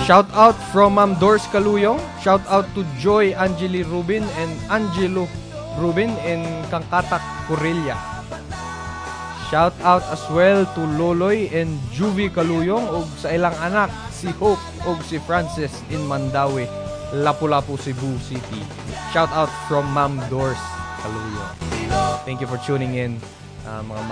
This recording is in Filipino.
Shout out from Ma'am Doris Caluyong. Shout out to Joy Angeli Rubin and Angelo Rubin in Kangkatak, Corella. Shout out as well to Loloy and Juvie Caluyong ug sa ilang anak si Hope ug si Francis in Mandawi, Lapu-Lapu, Cebu City. Shout out from Ma'am Doris Caluyong. Thank you for tuning in, mga